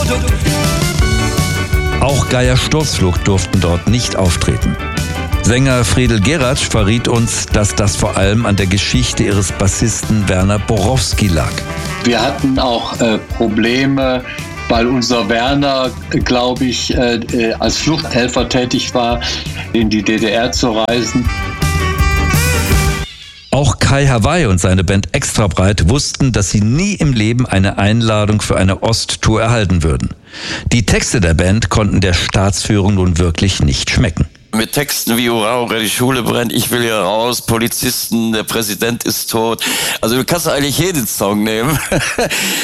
Auch Geier Sturzflug durften dort nicht auftreten. Sänger Friedel Geratsch verriet uns, dass das vor allem an der Geschichte ihres Bassisten Werner Borowski lag. Wir hatten auch Probleme, weil unser Werner, glaube ich, als Fluchthelfer tätig war, in die DDR zu reisen. Auch Kai Hawaii und seine Band Extrabreit wussten, dass sie nie im Leben eine Einladung für eine Osttour erhalten würden. Die Texte der Band konnten der Staatsführung nun wirklich nicht schmecken. Mit Texten wie Hurra, die Schule brennt, ich will hier raus, Polizisten, der Präsident ist tot. Also du kannst eigentlich jeden Song nehmen.